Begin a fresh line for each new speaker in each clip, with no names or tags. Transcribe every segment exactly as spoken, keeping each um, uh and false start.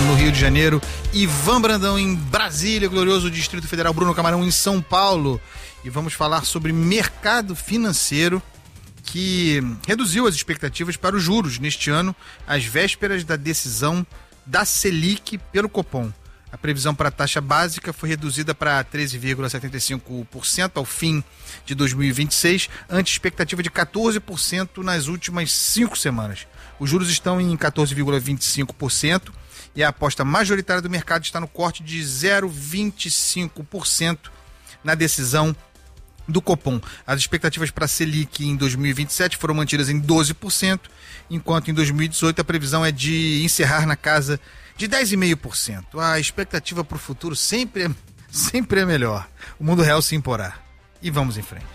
no Rio de Janeiro, Ivan Brandão em Brasília, glorioso Distrito Federal, Bruno Camarão em São Paulo. E vamos falar sobre mercado financeiro, que reduziu as expectativas para os juros neste ano, às vésperas da decisão da Selic pelo Copom. A previsão para a taxa básica foi reduzida para treze vírgula setenta e cinco por cento ao fim de dois mil e vinte e seis, ante expectativa de quatorze por cento nas últimas cinco semanas. Os juros estão em quatorze vírgula vinte e cinco por cento e a aposta majoritária do mercado está no corte de zero vírgula vinte e cinco por cento na decisão do Copom. As expectativas para a Selic em dois mil e vinte e sete foram mantidas em doze por cento, enquanto em dois mil e dezoito a previsão é de encerrar na casa de dez vírgula cinco por cento. A expectativa para o futuro sempre é, sempre é melhor. O mundo real se imporá. E vamos em frente.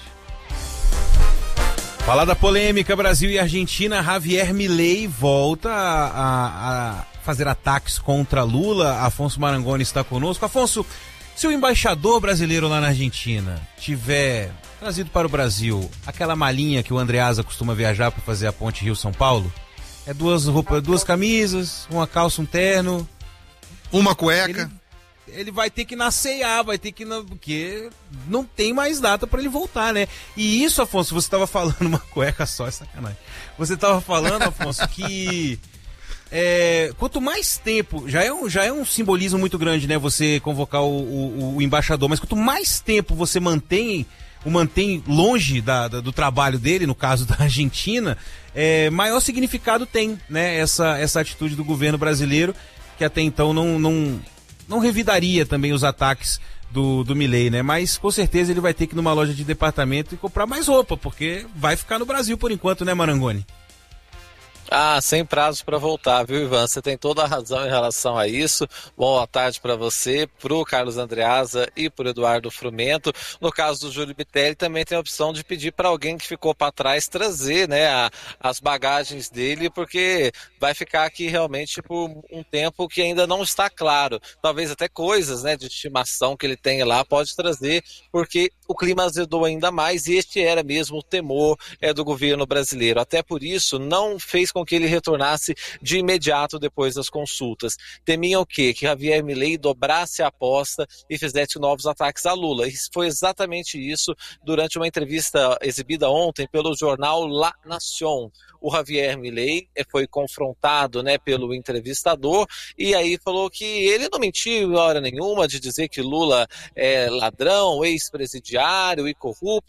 Falar da polêmica Brasil e Argentina, Javier Milei volta a, a, a fazer ataques contra Lula. Afonso Marangoni está conosco. Afonso, se o embaixador brasileiro lá na Argentina tiver trazido para o Brasil aquela malinha que o Andreasa costuma viajar para fazer a ponte Rio-São Paulo, é duas roupas, duas camisas, uma calça, um terno,
uma cueca.
Ele, ele vai ter que ir na C e A, vai ter que ir na, porque não tem mais data para ele voltar, né? E isso, Afonso, você estava falando, uma cueca só, é sacanagem. Você estava falando, Afonso, que é, quanto mais tempo, já é, um, já é um simbolismo muito grande, né? Você convocar o, o, o embaixador, mas quanto mais tempo você mantém o mantém longe da, da, do trabalho dele, no caso da Argentina, é, maior significado tem, né, essa, essa atitude do governo brasileiro, que até então não, não, não revidaria também os ataques do, do Milei, né? Mas com certeza ele vai ter que ir numa loja de departamento e comprar mais roupa, porque vai ficar no Brasil por enquanto, né, Marangoni?
Ah, sem prazo para voltar, viu, Ivan? Você tem toda a razão em relação a isso. Boa tarde para você, para o Carlos Andreasa e para o Eduardo Frumento. No caso do Júlio Bitelli, também tem a opção de pedir para alguém que ficou para trás trazer, né, a, as bagagens dele, porque vai ficar aqui realmente por um tempo que ainda não está claro. Talvez até coisas, né, de estimação que ele tem lá pode trazer, porque o clima azedou ainda mais e este era mesmo o temor é, do governo brasileiro. Até por isso, não fez com que ele retornasse de imediato depois das consultas. Temiam o quê? Que Javier Milei dobrasse a aposta e fizesse novos ataques a Lula. E foi exatamente isso durante uma entrevista exibida ontem pelo jornal La Nación. O Javier Milei foi confrontado, né, pelo entrevistador e aí falou que ele não mentiu em hora nenhuma de dizer que Lula é ladrão, ex-presidiário e corrupto.